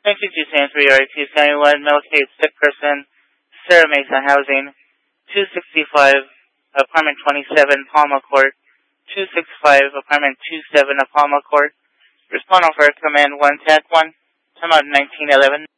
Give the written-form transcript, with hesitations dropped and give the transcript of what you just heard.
22 271 Milkgate, sick person, Sarah Mesa Housing, 265, apartment 27, Palma Court, 265, apartment 27, Palma Court. Respond over command 1 TAC 1, time out 1911.